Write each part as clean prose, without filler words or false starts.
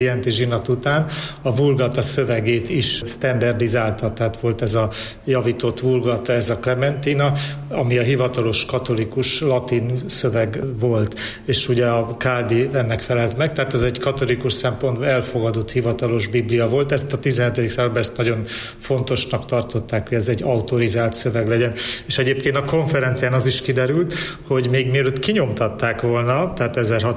Jenti zsinat után a Vulgata szövegét is standardizálta, tehát volt ez a javított Vulgata, ez a Clementina, ami a hivatalos katolikus latin szöveg volt, és ugye a Caldi ennek felelt meg, tehát ez egy katolikus szempontból elfogadott hivatalos biblia volt. Ezt a 17. században ezt nagyon fontosnak tartották, hogy ez egy autorizált szöveg legyen. És egyébként a konferencián az is kiderült, hogy még mielőtt kinyomtatták volna, tehát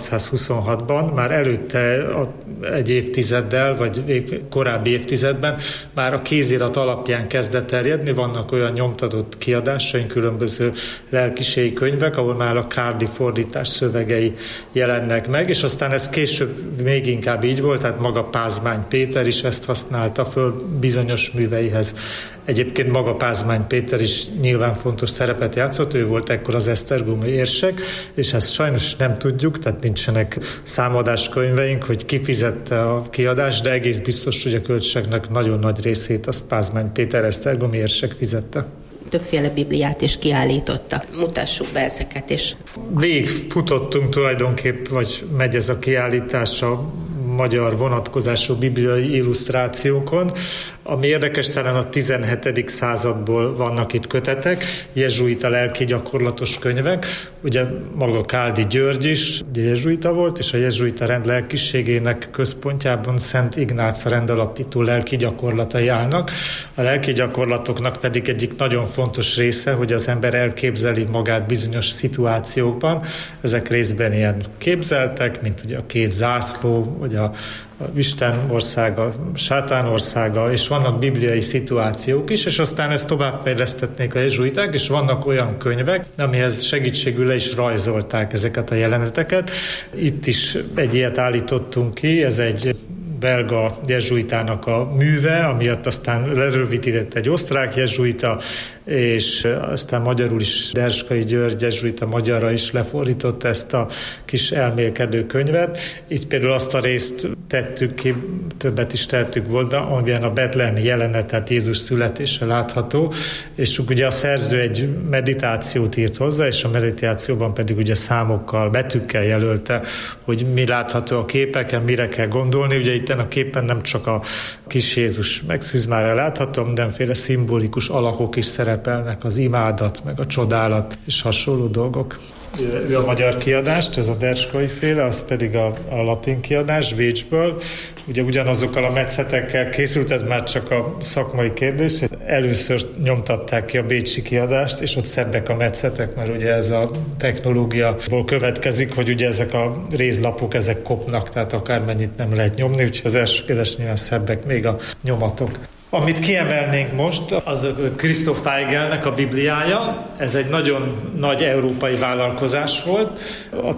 1626-ban, már előtte egy évtizeddel, vagy korábbi évtizedben már a kézirat alapján kezdett terjedni. Vannak olyan nyomtatott kiadásaink, különböző lelkiségi könyvek, ahol már a Caldi fordítás szövegei jelennek meg, és aztán ez később még inkább így volt, tehát maga Pázmány Péter is ezt használta föl bizonyos műveihez. Egyébként maga Pázmány Péter is nyilván fontos szerepet játszott, ő volt ekkor az esztergomi érsek, és ezt sajnos nem tudjuk, tehát nincsenek számadáskönyveink, hogy ki fizette a kiadást, de egész biztos, hogy a költségnek nagyon nagy részét azt Pázmány Péter esztergomi érsek fizette. Többféle bibliát is kiállítottak. Mutassuk be ezeket is. Végigfutottunk tulajdonképp, vagy megy ez a kiállítás a magyar vonatkozású bibliai illusztrációkon. Ami érdekes, talán a 17. századból vannak itt kötetek, jezsuita lelki gyakorlatos könyvek. Ugye maga Caldi György is ugye jezsuita volt, és a jezsuita rend lelkiségének központjában Szent Ignác rendalapító lelki gyakorlatai állnak. A lelki gyakorlatoknak pedig egyik nagyon fontos része, hogy az ember elképzeli magát bizonyos szituációkban. Ezek részben ilyen képzeltek, mint ugye a két zászló, vagy a Isten országa, sátán országa, és vannak bibliai szituációk is, és aztán ezt továbbfejlesztetnék a jezsuiták, és vannak olyan könyvek, amihez segítségül le is rajzolták ezeket a jeleneteket. Itt is egy ilyet állítottunk ki, ez egy belga jezsuitának a műve, amiatt aztán lerövidített egy osztrák jezsuita, és aztán magyarul is Derskai György jezsuita magyarra is lefordította ezt a kis elmélkedő könyvet. Itt például azt a részt tettük ki, többet is tettük volna, amiben a betlehemi jelenet, tehát Jézus születése látható, és ugye a szerző egy meditációt írt hozzá, és a meditációban pedig ugye számokkal, betűkkel jelölte, hogy mi látható a képeken, mire kell gondolni. Ugye itt a képen nem csak a kis Jézus megszűzmára látható, mindenféle szimbolikus alakok is szerepelnek, az imádat, meg a csodálat és hasonló dolgok. Ő a magyar kiadást, ez a Derskai féle, az pedig a latin kiadás Bécsből. Ugye ugyanazokkal a metszetekkel készült, ez már csak a szakmai kérdés. Először nyomtatták ki a bécsi kiadást, és ott szebbek a metszetek, mert ugye ez a technológiából következik, hogy ugye ezek a rézlapok, ezek kopnak, tehát akármennyit nem lehet nyomni, úgyhogy az első kiadás nyilván szebbek még a nyomatok. Amit kiemelnénk most, az Christoph Weigelnek a Bibliája. Ez egy nagyon nagy európai vállalkozás volt. A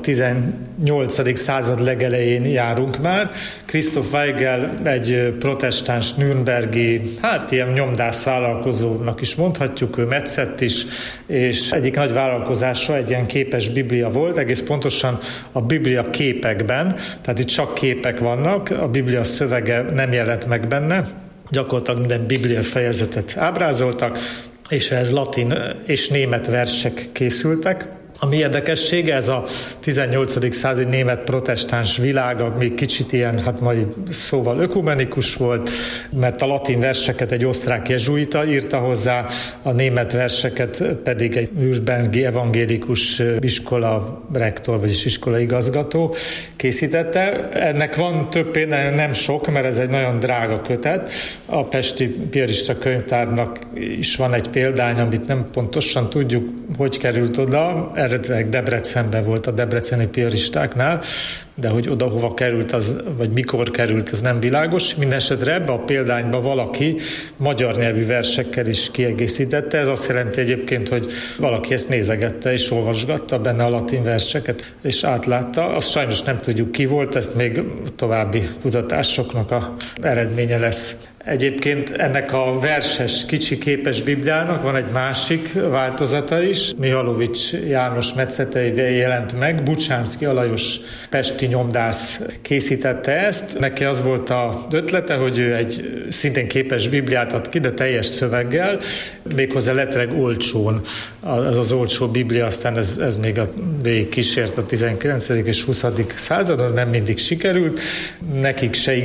18. század legelején járunk már. Christoph Weigel egy protestáns nürnbergi, ilyen nyomdász vállalkozónak is mondhatjuk, ő metszett is, és egyik nagy vállalkozása egy ilyen képes Biblia volt, egész pontosan a Biblia képekben, tehát itt csak képek vannak, a Biblia szövege nem jelent meg benne, gyakorlatilag minden biblia fejezetet ábrázoltak, és ez latin és német versek készültek. Ami érdekessége, ez a 18. századi német protestáns világ, még kicsit ilyen, mai szóval ökumenikus volt, mert a latin verseket egy osztrák jezsuita írta hozzá, a német verseket pedig egy württembergi evangélikus iskola rektor, vagyis iskola igazgató készítette. Ennek van több például, nem sok, mert ez egy nagyon drága kötet. A Pesti Piarista Könyvtárnak is van egy példány, amit nem pontosan tudjuk, hogy került oda. Eredetileg Debrecenben volt a debreceni piaristáknál, de hogy oda hova került, az, vagy mikor került, ez nem világos. Mindenesetre ebbe a példányba valaki magyar nyelvű versekkel is kiegészítette. Ez azt jelenti egyébként, hogy valaki ezt nézegette és olvasgatta benne a latin verseket, és átlátta. Azt sajnos nem tudjuk ki volt, ezt még további kutatásoknak a eredménye lesz. Egyébként ennek a verses kicsi képes Bibliának van egy másik változata is. Mihalovics János metszeteivel jelent meg. Bucsánszky Alajos pesti nyomdász készítette ezt. Neki az volt az ötlete, hogy ő egy szintén képes Bibliát ad ki, de teljes szöveggel, méghozzá lehetőleg olcsón. Az olcsó Biblia, aztán ez még végig kísért a 19. és 20. századon, nem mindig sikerült. Nekik se